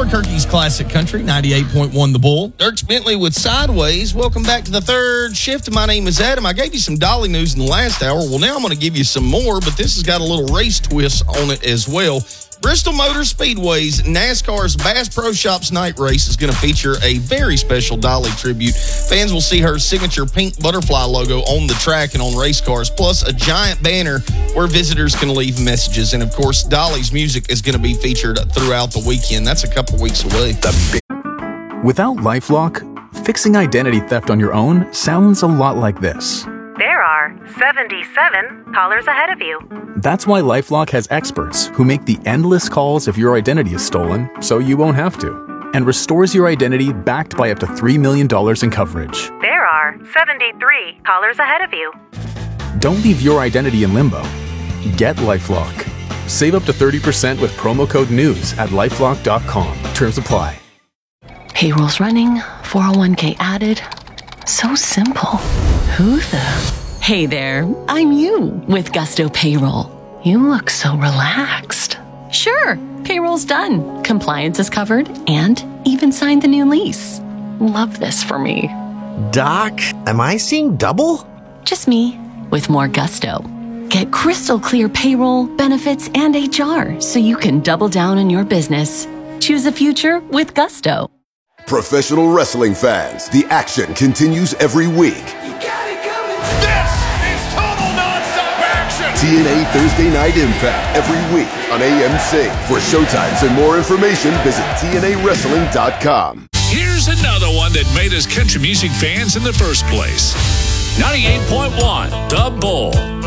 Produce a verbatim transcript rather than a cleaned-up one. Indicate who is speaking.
Speaker 1: Albuquerque's Classic Country, ninety-eight point one The Bull.
Speaker 2: Dirk Bentley with Sideways. Welcome back to the third shift. My name is Adam. I gave you some Dolly news in the last hour. Well, now I'm going to give you some more, but this has got a little race twist on it as well. Bristol Motor Speedway's NASCAR's Bass Pro Shops Night Race is going to feature a very special Dolly tribute. Fans will see her signature pink butterfly logo on the track and on race cars, plus a giant banner where visitors can leave messages. And, of course, Dolly's music is going to be featured throughout the weekend. That's a couple weeks away.
Speaker 3: Without LifeLock, fixing identity theft on your own sounds a lot like this.
Speaker 4: There are seventy-seven callers ahead of you.
Speaker 3: That's why LifeLock has experts who make the endless calls if your identity is stolen, so you won't have to, and restores your identity backed by up to three million dollars in coverage.
Speaker 4: There are seventy-three callers ahead of you.
Speaker 3: Don't leave your identity in limbo. Get LifeLock. Save up to thirty percent with promo code NEWS at lifelock dot com. Terms apply.
Speaker 5: Payroll's running, four oh one k added. So simple. Who the... Hey there, I'm you with Gusto Payroll. You look so relaxed. Sure, payroll's done. Compliance is covered and even signed the new lease. Love this for me.
Speaker 6: Doc, am I seeing double?
Speaker 5: Just me with more gusto. Get crystal clear payroll, benefits, and H R so you can double down on your business. Choose a future with Gusto.
Speaker 7: Professional wrestling fans, the action continues every week.
Speaker 8: You got it coming. This is total nonstop action.
Speaker 7: T N A Thursday Night Impact every week on A M C. For showtimes and more information, visit T N A wrestling dot com.
Speaker 9: Here's another one that made us country music fans in the first place. ninety-eight point one The Bull.